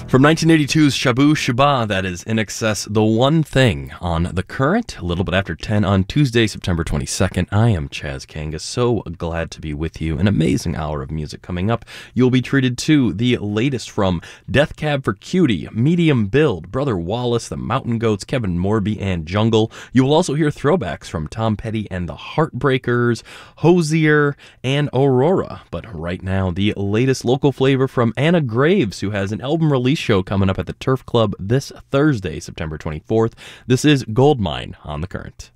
From 1982's Shabu Shaba, that is In Excess, The One Thing on The Current, a little bit after 10 on Tuesday, September 22nd. I am Chaz Kangas, so glad to be with you. An amazing hour of music coming up. You'll be treated to the latest from Death Cab for Cutie, Medium Build, Brother Wallace, The Mountain Goats, Kevin Morby, and Jungle. You will also hear throwbacks from Tom Petty and the Heartbreakers, Hozier, and Aurora. But right now, the latest local flavor from Anna Graves, who has an album release show coming up at the Turf Club this Thursday, September 24th. This is Goldmine on The Current.